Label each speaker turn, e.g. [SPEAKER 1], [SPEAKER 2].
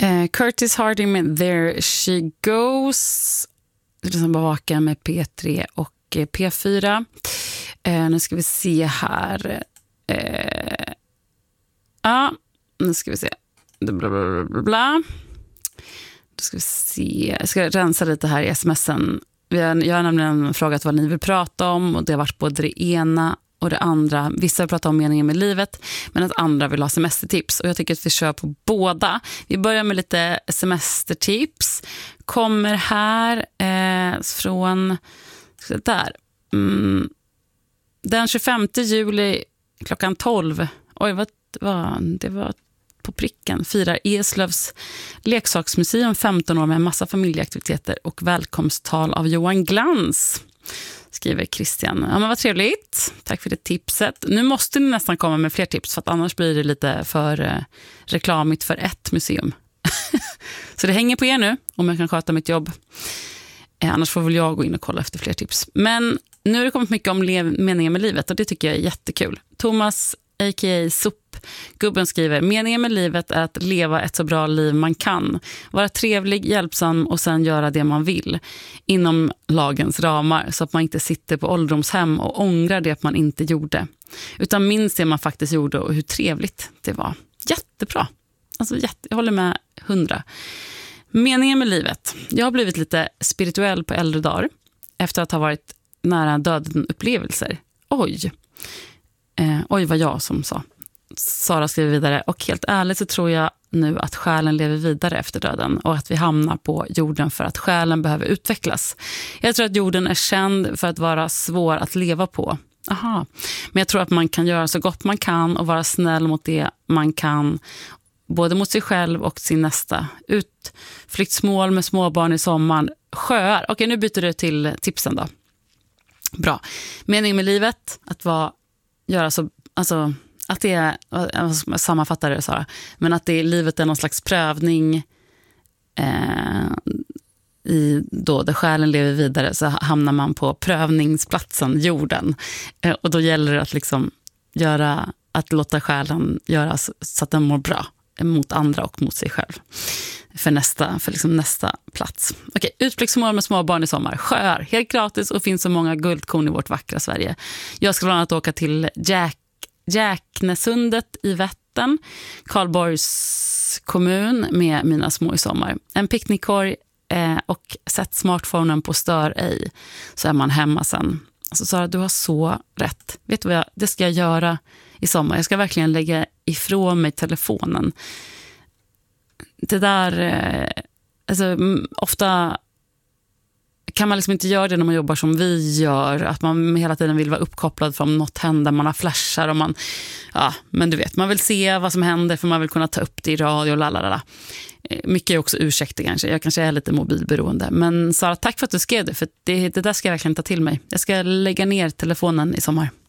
[SPEAKER 1] Curtis Harding med There She Goes. Som bevakar med P3 och P4. Nu ska vi se här. Nu ska vi se. Bla, bla, bla, bla, bla. Då ska vi se. Jag ska rensa lite här i sms'en. Jag har nämligen frågat vad ni vill prata om, och det har varit både det ena och det andra. Vissa vill prata om meningen med livet, men att andra vill ha semestertips. Och jag tycker att vi kör på båda. Vi börjar med lite semestertips. Kommer här från där. Den 25 juli klockan 12. Oj, det var på pricken. Firar Eslövs leksaksmuseum 15 år med en massa familjeaktiviteter och välkomsttal av Johan Glans, skriver Christian. Ja, men vad trevligt. Tack för det tipset. Nu måste ni nästan komma med fler tips, för att annars blir det lite för reklamigt för ett museum. Så det hänger på er nu, om jag kan sköta mitt jobb. Annars får väl jag gå in och kolla efter fler tips. Men nu har det kommit mycket om meningen med livet, och det tycker jag är jättekul. Thomas, a.k.a. Gubben, skriver: meningen med livet är att leva ett så bra liv man kan. Vara trevlig, hjälpsam och sen göra det man vill. Inom lagens ramar, så att man inte sitter på ålderdomshem och ångrar det man inte gjorde. Utan minns det man faktiskt gjorde och hur trevligt det var. Jättebra. Alltså jag håller med 100. Meningen med livet. Jag har blivit lite spirituell på äldre dagar. Efter att ha varit nära döden upplevelser. Oj vad jag som sa. Sara skriver vidare: och helt ärligt så tror jag nu att själen lever vidare efter döden, och att vi hamnar på jorden för att själen behöver utvecklas. Jag tror att jorden är känd för att vara svår att leva på. Aha. Men jag tror att man kan göra så gott man kan och vara snäll mot det man kan, både mot sig själv och sin nästa. Utflyktsmål med småbarn i sommaren. Sjöar. Okej, nu byter du till tipsen då. Bra. Mening med livet, att göra så, alltså att det är, jag sammanfattar det, Sara, men att livet är någon slags prövning i då där själen lever vidare, så hamnar man på prövningsplatsen jorden, och då gäller det att liksom låta själen göra så att den mår bra mot andra och mot sig själv för nästa plats. Okej, utflyktsmål med små barn i sommar. Sjöar, helt gratis, och finns så många guldkorn i vårt vackra Sverige. Jag ska bland annat åka till Jäknesundet i Vättern, Karlborgs kommun, med mina små i sommar. En picknickkorg och sätt smartphonen på stör ej, så är man hemma sen. Alltså Sara, du har så rätt. Vet du vad det ska jag göra i sommar? Jag ska verkligen lägga ifrån mig telefonen. Det där, alltså ofta kan man liksom inte göra det när man jobbar som vi gör, att man hela tiden vill vara uppkopplad från något händer, man har flashar och men du vet, man vill se vad som händer för man vill kunna ta upp det i radio och lalala. Mycket är också ursäkter kanske, jag kanske är lite mobilberoende, men Sara, tack för att du skrev det, för det där ska jag verkligen ta till mig. Jag ska lägga ner telefonen i sommar.